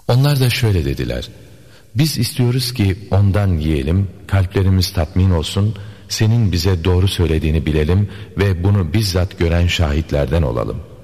Onlar da şöyle dediler: biz istiyoruz ki ondan yiyelim, kalplerimiz tatmin olsun, senin bize doğru söylediğini bilelim ve bunu bizzat gören şahitlerden olalım.